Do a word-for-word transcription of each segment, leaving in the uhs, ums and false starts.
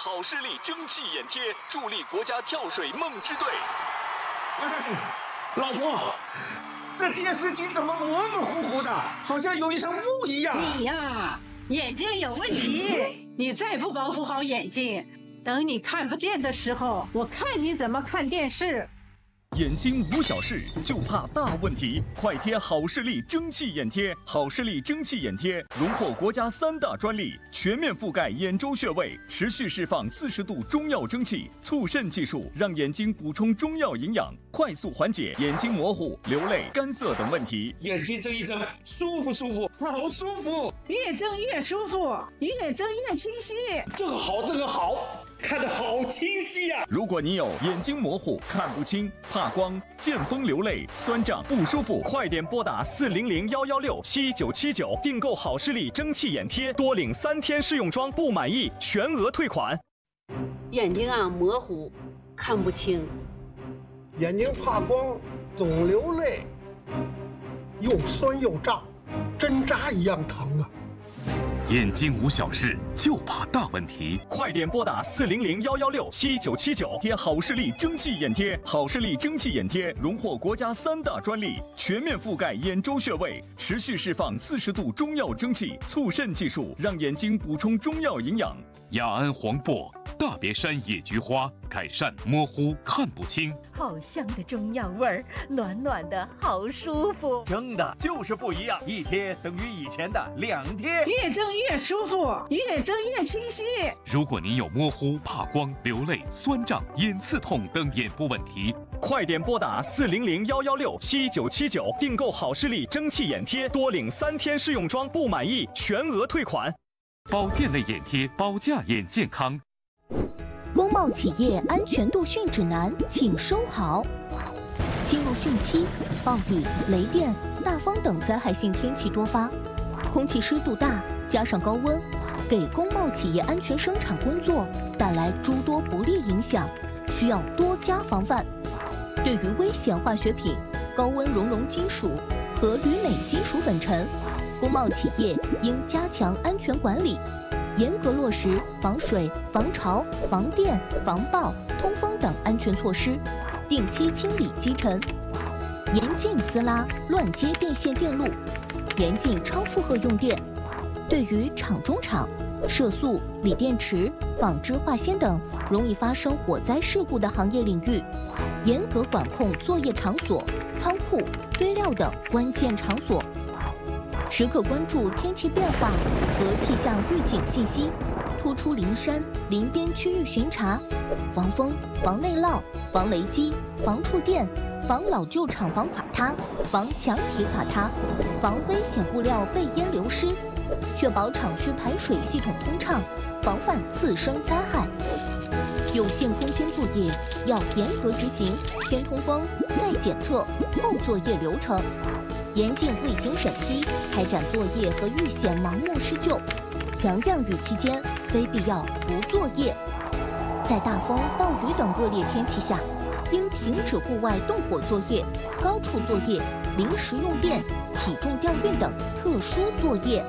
好视力蒸汽眼贴，助力国家跳水梦之队。 哎，老婆，这电视机怎么模模糊糊的，好像有一层雾一样？ 你呀，眼睛有问题，你再不保护好眼睛，等你看不见的时候，我看你怎么看电视。 眼睛无小事，就怕大问题。快贴好视力蒸汽眼贴，好视力蒸汽眼贴荣获国家三大专利，全面覆盖眼周穴位，持续释放四十度中药蒸汽，促渗技术让眼睛补充中药营养，快速缓解眼睛模糊、流泪、干涩等问题。 眼睛睁一睁，舒服舒服，好舒服， 越睁越舒服，越睁越清晰。 这个好，这个好。看得好清晰呀、啊！ 如果你有眼睛模糊、看不清、怕光、见风流泪、酸胀、不舒服，快点拨打四零零幺幺六七九七九订购好视力蒸汽眼贴，多领三天试用装，不满意全额退款。 眼睛啊模糊，看不清， 眼睛怕光，总流泪，又酸又胀，针扎一样疼啊！ 眼睛无小事，就怕大问题。 快点拨打四零零幺幺六七九七九，贴好视力蒸汽眼贴。好视力蒸汽眼贴荣获国家三大专利，全面覆盖眼周穴位，持续释放四十度中药蒸汽，促渗技术让眼睛补充中药营养。 雅安黄柏、大别山野菊花，改善模糊看不清。 好香的中药味儿，暖暖的，好舒服。 蒸的就是不一样，一贴等于以前的两贴， 越蒸越舒服，越蒸越清晰。 如果您有模糊、怕光、流泪、酸胀、眼刺痛等眼部问题， 快点拨打四零零幺幺六七九七九订购好视力蒸汽眼贴，多领三天试用装，不满意全额退款。 保健类眼贴，保驾眼健康。 工贸企业安全度训指南，请收好。进入汛期，暴雨、雷电、大风等灾害性天气多发，空气湿度大，加上高温，给工贸企业安全生产工作带来诸多不利影响，需要多加防范。对于危险化学品、高温熔融金属和铝镁金属粉尘，工贸企业应加强安全管理，严格落实防水、防潮、防电、防爆、通风等安全措施，定期清理积尘，严禁撕拉、乱接电线电路，严禁超负荷用电。对于厂中厂、涉塑、锂电池、纺织化纤等容易发生火灾事故的行业领域，严格管控作业场所、仓库、堆料等关键场所。时刻关注天气变化和气象预警信息，突出林山、林边区域巡查，防风、防内涝、防雷击、防触电、防老旧厂房垮塌、防墙体垮塌、防危险物料被淹流失，确保厂区排水系统通畅，防范次生灾害。有限空间作业要严格执行先通风、再检测、后作业流程。严禁未经审批开展作业和遇险盲目施救，强降雨期间非必要不作业。在大风、暴雨等恶劣天气下，应停止户外动火作业、高处作业、临时用电、起重吊运等特殊作业。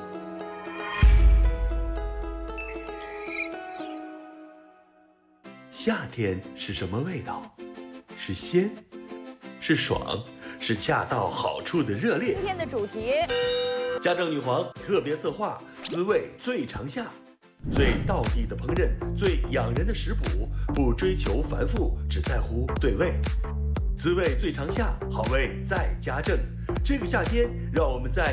夏天是什么味道？是鲜，是爽，是恰到好处的热烈。 今天的主题， 家政女皇特别策划，滋味最长夏，最道地的烹饪，最养人的食谱，不追求繁复，只在乎对味。滋味最长夏，好味在家政。这个夏天，让我们在